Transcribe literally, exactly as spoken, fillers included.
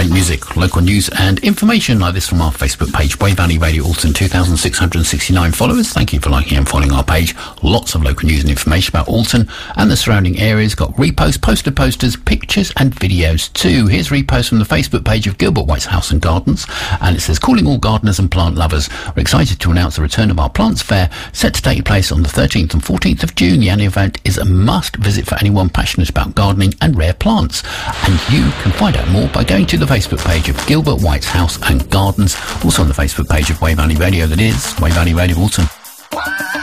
great music, local news and information like this from our Facebook page, Wey Valley Radio Alton, two thousand six hundred sixty-nine followers. Thank you for liking and following our page. Lots of local news and information about Alton and the surrounding areas. Got reposts, poster posters, pictures and videos too. Here's a repost from the Facebook page of Gilbert White's House and Gardens, and it says, calling all gardeners and plant lovers. We're excited to announce the return of our plants fair, set to take place on the thirteenth and fourteenth of June. The annual event is a must visit for anyone passionate about gardening and rare plants, and you can find out more by going to the Facebook page of Gilbert White's House and Gardens, also on the Facebook page of Wey Valley Radio, that is Wey Valley Radio Alton.